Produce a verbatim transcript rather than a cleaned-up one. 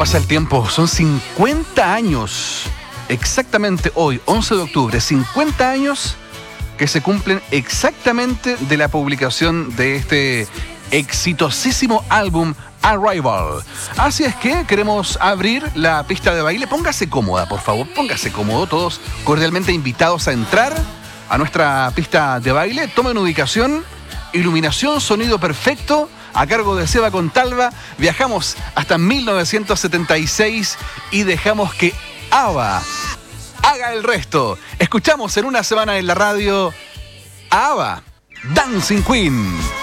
pasa el tiempo? Son cincuenta años, exactamente hoy, once de octubre, cincuenta años que se cumplen exactamente de la publicación de este exitosísimo álbum Arrival. Así es que queremos abrir la pista de baile. Póngase cómoda, por favor, póngase cómodo, todos cordialmente invitados a entrar a nuestra pista de baile. Tomen ubicación, iluminación, sonido perfecto, a cargo de Seba Contalva. Viajamos hasta mil novecientos setenta y seis y dejamos que ABBA haga el resto. Escuchamos en una semana en la radio a ABBA, Dancing Queen.